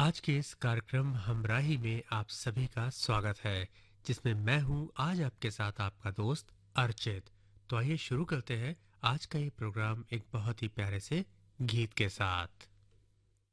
आज के इस कार्यक्रम हमराही में आप सभी का स्वागत है, जिसमें मैं हूं आज आपके साथ आपका दोस्त अर्चित। तो आइए शुरू करते हैं आज का ये प्रोग्राम एक बहुत ही प्यारे से गीत के साथ।